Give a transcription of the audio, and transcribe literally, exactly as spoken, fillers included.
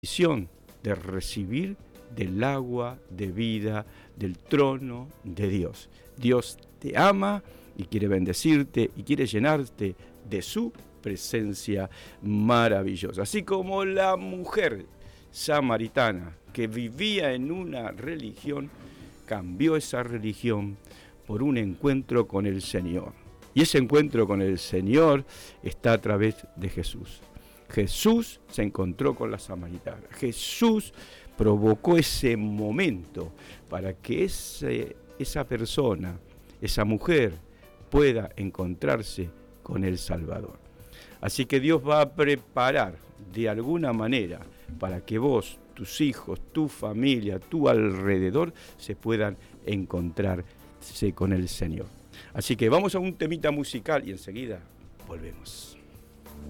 bendición de recibir del agua de vida del trono de Dios. Dios te ama y quiere bendecirte y quiere llenarte de su presencia maravillosa. Así como la mujer samaritana que vivía en una religión, cambió esa religión por un encuentro con el Señor. Y ese encuentro con el Señor está a través de Jesús. Jesús se encontró con la samaritana. Jesús provocó ese momento para que ese, esa persona, esa mujer, pueda encontrarse con el Salvador. Así que Dios va a preparar de alguna manera para que vos, tus hijos, tu familia, tu alrededor se puedan encontrarse con el Señor. Así que vamos a un temita musical y enseguida volvemos.